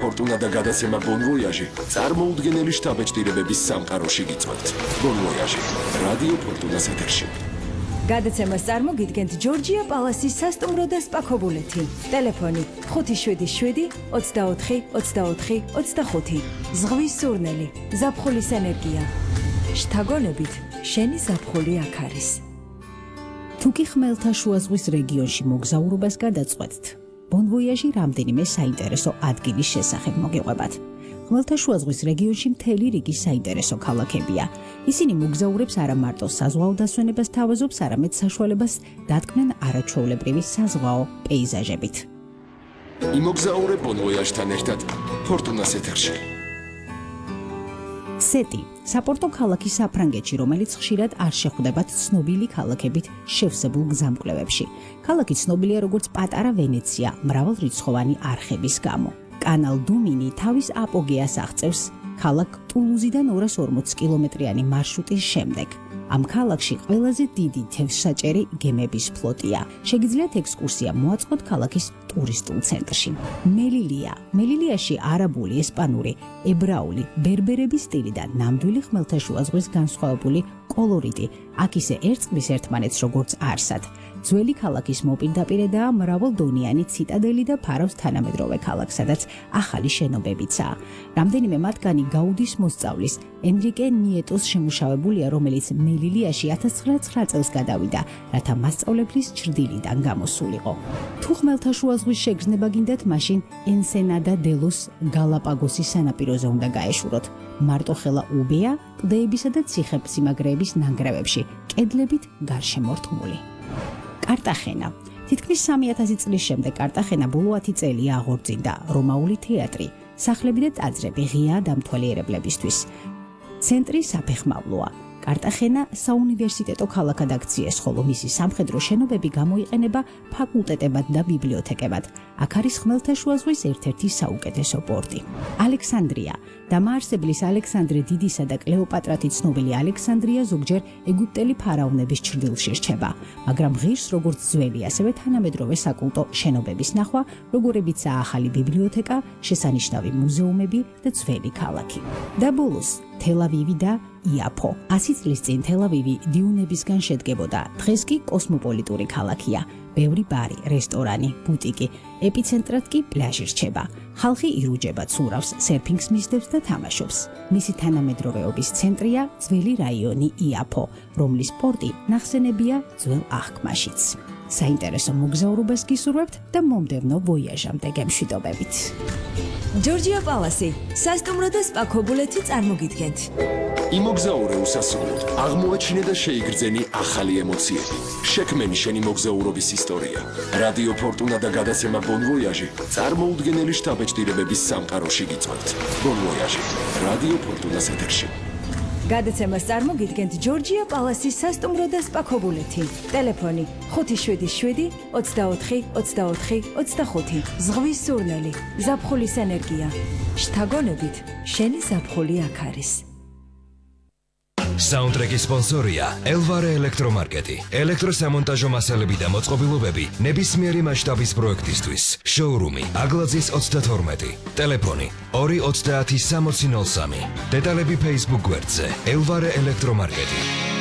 ფორტუნა და გადაცემა Bon Voyage წარმოუდგენელი შთაბეჭდილებების სამყაროში გიწვევთ. Bon Voyage რადიო ფორტუნას ეთერში. გადაცემას წარმოგიდგენთ ჯორჯია პალასის სასტუმრო და სპა ქობულეთი. ტელეფონი 577 24 24 25. ზღვის სურნელი, ზაფხულის ენერგია. შთაგონებით, შენი ზაფხული აქ არის. თუ კი ხმელთაშუა ზღვის რეგიონში მოგზაურობას გადაწყვეტთ, Bon Voyage რამდენიმე საინტერესო ადგილის შესახებ მოგიყვებათ. ხმელთაშუა ზღვის რეგიონში მთელი რიგი საინტერესო ქალაქებია. ისინი მოგზაურებს არა მარტო საზღვაო დასვენებას თავაზობს, არამედ საშუალებას დათქმენ არაჩვეულებრივი საზღვაო პეიზაჟებით. იმოგზაურე Bon Voyage-თან ერთად ფორტუნას ეთერში. სეტი, საპორტო ქალაქი საფრანგეთში, რომელიც ხშირად არ შეხვდებათ ცნობილი ქალაქებით შევსებულ გზამკვლევებში. ქალაქი ცნობილია როგორც პატარა ვენეცია, მრავალრიცხოვანი არხების გამო. კანალ დუ-მინი თავის აპოგეას აღწევს ქალაქ ტულუზიდან 240 კილომეტრიანი მარშრუტის შემდეგ. ამ ქალაქში ყველაზე დიდი თევზსაჭერი გემების ფლოტია. შეგიძლიათ ექსკურსია მოაწყოთ ქალაქის ტურისტულ ცენტრში. მელილიაში არაბული, ესპანური, ებრაული, ბერბერების სტილი და ნამდვილი ხმელთაშუა ზღვის განსხვავებული კოლორიტი. აქ ისე ერწყმის ერთმანეთს როგორც არსად. ძველი ქალაქის მოპირდაპირედაა მრავალდონიანი ციტადელი და ფარავს თანამედროვე ქალაქს, სადაც ახალი შენობებიცაა. რამდენიმე მათგანი გაუდის მოსწავლის ენრიკე ნიეტოს შემუშავებულია, რომელიც მელილიაში 1909 წელს გადავიდა, რათა მასწავლებლის ჩრდილიდან გამოსულიყო. თუ ხმელთაშუა ზღვის შეგრძნება გინდათ, მაშინ ენსენადა დე ლოს გალაპაგოსის სანაპიროზე უნდა გაეშუროთ. მარტოხელა უბეა კლდეებისა და ციხე-სიმაგრეების ნანგრევებში, კედლებით გარშემორტყმული. კარტახენა. თითქმის 3000 წლის შემდეგ კარტახენა ბოლო 10 წელია აღორძინდა. რომაული თეატრი, სახლები და ტაძრები ღიაა დამთვალიერებლებისთვის. ცენტრი საფეხმავლოა. კარტახენა საუნივერსიტეტო ქალაქად აქციეს, ხოლო მისი სამხედრო შენობები გამოიყენება ფაკულტეტებად და ბიბლიოთეკებად. აქ არის ხმელთაშუა ზღვის ერთ-ერთი საუკეთესო პორტი. ალექსანდრია. დამაარსებლის ალექსანდრე დიდისა და კლეოპატრათი ცნობილი ალექსანდრია ზოგჯერ ეგვიპტელი ფარაონების ჩრდილში რჩება, მაგრამ ღირს როგორც ძველი, ასევე თანამედროვე საკულტო შენობების ნახვა, როგორებიცაა ახალი ბიბლიოთეკა, შესანიშნავი მუზეუმები და ძველი ქალაქი. და ბოლოს თელ-ავივი და იაფო. 100 წლის წინ თელ-ავივი დიუნებისგან შედგებოდა, დღეს კი კოსმოპოლიტური ქალაქია. ბევრი ბარი, რესტორანი, ბუტიკი, ეპიცენტრად კი პლაჟი რჩება. ხალხი ირუჯება, ცურავს, სერფინგს მისდევს და თამაშობს. მისი თანამედროვეობის ცენტრია ძველი რაიონი იაფო, რომლის პორტი ნახსენებია ძველ აღქმაშიც. საინტერესო მოგზაურობას გისურვებთ და მომდევნო ვოიაჟამდე გემშვიდობებით. ჯორჯია პალასი, სასტუმრო და სპა ქობულეთი წარმოგიდგენთ. იმოგზაურე უსასრულოდ, აღმოაჩინე და შეიგრძენი ახალი ემოციები. შექმენი შენი მოგზაურობის ისტორია. რადიო ფორტუნა და გადაცემა Bon Voyage წარმოუდგენელი შთაბეჭდილებების სამყაროში გიწვევთ. Bon Voyage რადიო ფორტუნას ეთერში. გადაცემას წარმოგიდგენთ ჯორჯია პალასის სასტუმრო და სპა ქობულეთი. ტელეფონი 577 24 24 25. ზღვის სურნელი, ზაფხულის ენერგია. შთაგონებით, შენი ზაფხული აქ არის. საუნდტრეკის სპონსორია ელვარე ელექტრომარკეტი. ელექტროსამონტაჟო მასალები და მოწყობილობები ნებისმიერი მასშტაბის პროექტისთვის. შოურუმი აგლაძის 32. ტელეფონი 230 6003. დეტალები Facebook გვერდზე ელვარე ელექტრომარკეტი.